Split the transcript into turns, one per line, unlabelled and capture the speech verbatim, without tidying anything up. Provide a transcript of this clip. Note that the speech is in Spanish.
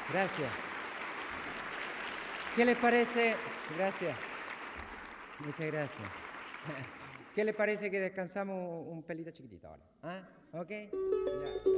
Gracias. ¿Qué les parece? Gracias. Muchas gracias. ¿Qué les parece que descansamos un pelito chiquitito ahora? ¿Ah? ¿Ok? Ya.